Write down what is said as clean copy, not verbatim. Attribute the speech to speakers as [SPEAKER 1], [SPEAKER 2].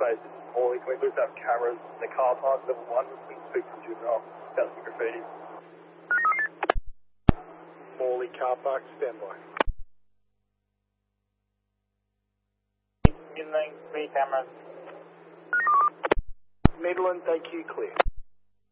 [SPEAKER 1] space in Morley. Can we please have cameras in the car park, level 1? We can speak to Juvenile about some graffiti.
[SPEAKER 2] Morley car park, stand by.
[SPEAKER 3] Using 3 cameras.
[SPEAKER 2] Midland, thank you, clear.